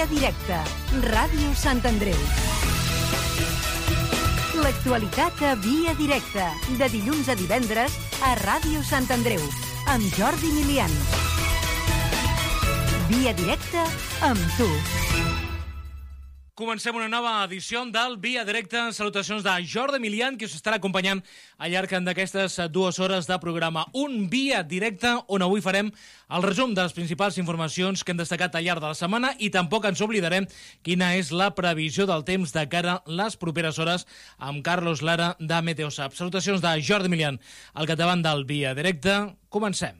Via Directa, Ràdio Sant Andreu. L'actualitat a Via Directa, de dilluns a divendres a Ràdio Sant Andreu, amb Jordi Milian. Via Directa amb tu. Comencem una nova edició del Via Directa. Salutacions de Jordi Milian, que us estarà acompanyant al llarg d'aquestes 2 hores de programa. Un Via Directa on avui farem el resum de les principals informacions que hem destacat al llarg de la setmana i tampoc ens oblidarem quina és la previsió del temps de cara a les properes hores amb Carlos Lara de Meteosat. Salutacions de Jordi Milian al capdavant del Via Directa. Comencem.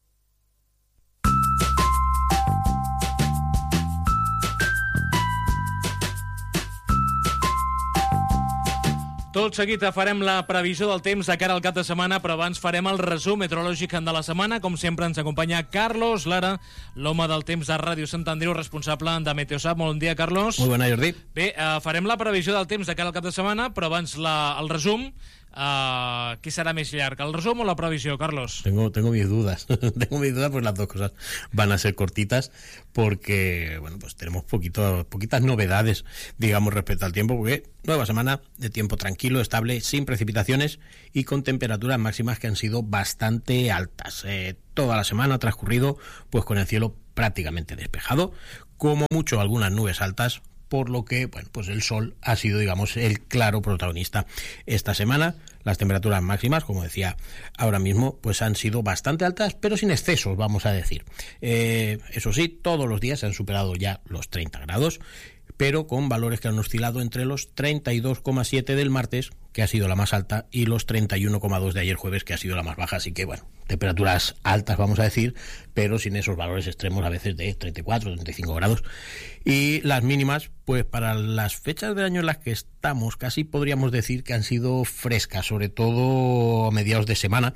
Tot seguit farem la previsió del temps de cara al cap de setmana, però abans farem el resum meteorològic de la setmana. Com sempre ens acompanya Carlos Lara, l'home del temps de Ràdio Sant Andreu, responsable de Meteosat. Bon dia, Carlos. Molt bona, Jordi. Bé, farem la previsió del temps de cara al cap de setmana, però abans el resum. ¿Qué será más largo, el resumen o la previsión, Carlos? Tengo mis dudas. Tengo mis dudas, pues las dos cosas van a ser cortitas porque, bueno, pues tenemos poquitas novedades, digamos, respecto al tiempo, porque nueva semana de tiempo tranquilo, estable, sin precipitaciones y con temperaturas máximas que han sido bastante altas. Toda la semana ha transcurrido pues con el cielo prácticamente despejado, como mucho algunas nubes altas, por lo que, bueno, pues el sol ha sido, digamos, el claro protagonista esta semana. Las temperaturas máximas, como decía ahora mismo, pues han sido bastante altas, pero sin excesos, vamos a decir. Eso sí, todos los días se han superado ya los 30 grados, pero con valores que han oscilado entre los 32,7 del martes, que ha sido la más alta, y los 31,2 de ayer jueves, que ha sido la más baja. Así que, bueno, temperaturas altas, vamos a decir, pero sin esos valores extremos a veces de 34, 35 grados. Y las mínimas, pues para las fechas del año en las que estamos, casi podríamos decir que han sido frescas, sobre todo a mediados de semana,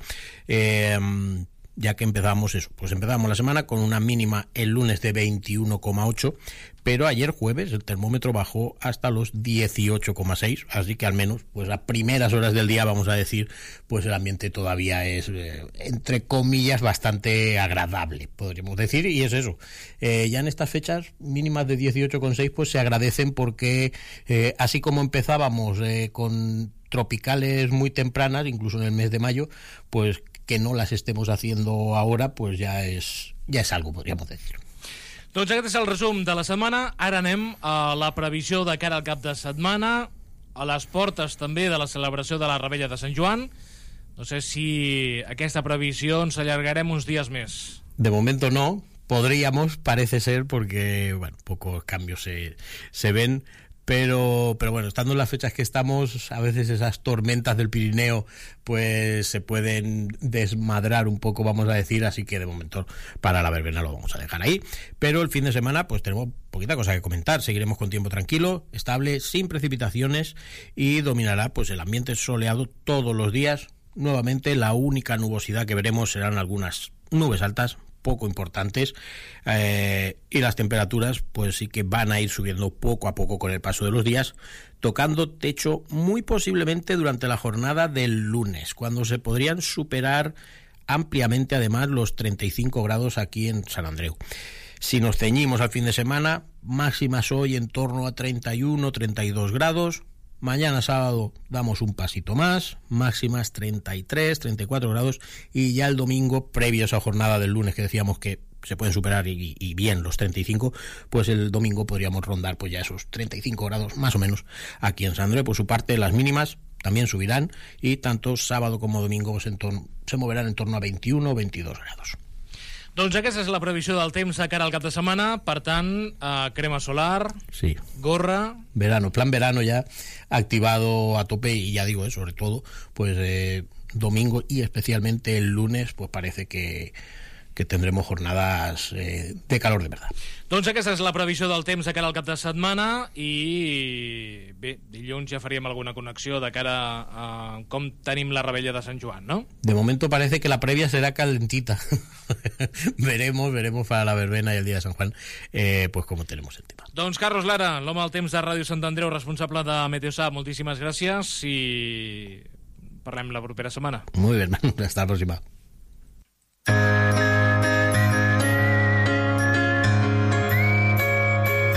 ya que empezamos la semana con una mínima el lunes de 21,8, pero ayer jueves el termómetro bajó hasta los 18,6, así que al menos pues a primeras horas del día, vamos a decir, pues el ambiente todavía es, entre comillas, bastante agradable, podríamos decir, y es eso. Ya en estas fechas mínimas de 18,6 pues se agradecen porque así como empezábamos con tropicales muy tempranas, incluso en el mes de mayo, pues que no las estemos haciendo ahora, pues ya es algo, podríamos decir. Doncs aquest és el resum de la setmana. Ara anem a la previsió de cara al cap de setmana, a les portes també de la celebració de la Revetlla de Sant Joan. No sé si aquesta previsió ens allargarem uns dies més. De momento no, podríamos, parece ser, porque bueno, pocos cambios se ven. Pero bueno, estando en las fechas que estamos, a veces esas tormentas del Pirineo pues se pueden desmadrar un poco, vamos a decir, así que de momento para la verbena lo vamos a dejar ahí. Pero el fin de semana pues tenemos poquita cosa que comentar. Seguiremos con tiempo tranquilo, estable, sin precipitaciones y dominará pues el ambiente soleado todos los días. Nuevamente la única nubosidad que veremos serán algunas nubes altas, poco importantes, y las temperaturas pues sí que van a ir subiendo poco a poco con el paso de los días, tocando techo muy posiblemente durante la jornada del lunes, cuando se podrían superar ampliamente además los 35 grados aquí en Sant Andreu. Si nos ceñimos al fin de semana, máximas hoy en torno a 31, 32 grados. Mañana sábado damos un pasito más, máximas 33, 34 grados, y ya el domingo, previo a esa jornada del lunes que decíamos que se pueden superar y bien los 35, pues el domingo podríamos rondar pues ya esos 35 grados más o menos aquí en Sant Andreu. Por su parte, las mínimas también subirán y tanto sábado como domingo se moverán en torno a 21 o 22 grados. Doncs aquesta és la previsió del temps de cara al cap de setmana. Per tant, crema solar, sí, gorra... Verano, plan verano ya activado a tope, y ya digo, sobre todo, pues domingo y especialmente el lunes, pues parece que tendremos jornadas de calor de verdad. Doncs aquesta és la previsió del temps de cara al cap de setmana i bé, dilluns ja faríem alguna connexió de cara a com tenim la Revetlla de Sant Joan, ¿no? De momento parece que la previa será calentita. veremos para la verbena y el día de San Juan pues cómo tenemos el tema. Doncs Carlos Lara, l'home del temps de Ràdio Sant Andreu, responsable de Meteosat, moltíssimes gràcies i parlem la propera setmana. Muy bien, hasta la próxima.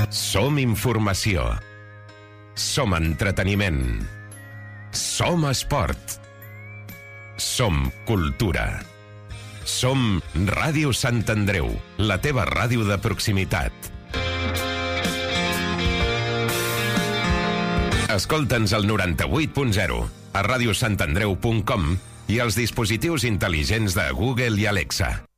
Som informació. Som entreteniment. Som esport. Som cultura. Som Ràdio Sant Andreu, la teva ràdio de proximitat. Escolta'ns al 98.0, a radiosantandreu.com i als dispositius intel·ligents de Google i Alexa.